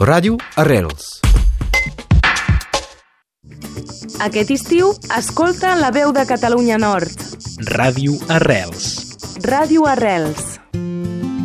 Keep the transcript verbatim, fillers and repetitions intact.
Ràdio Arrels. Aquest estiu, escolta La Veu de Catalunya Nord. Ràdio Arrels. Ràdio Arrels.